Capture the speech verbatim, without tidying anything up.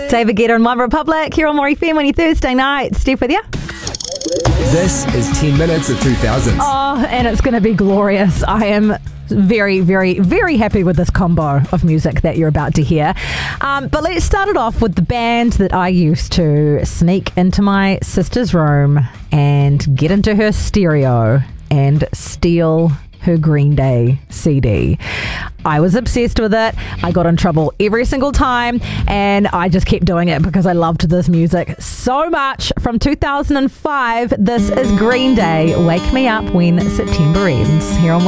David Guetta and One Republic here on More F M on your Thursday night. Steph with you. This is ten minutes of two thousands. Oh, and it's going to be glorious. I am very, very, very happy with this combo of music that you're about to hear. Um, but let's start it off with the band that I used to sneak into my sister's room and get into her stereo and steal her Green Day C D. I was obsessed with it. I got in trouble every single time, and I just kept doing it because I loved this music so much. From two thousand five, this is Green Day, Wake Me Up When September Ends, here on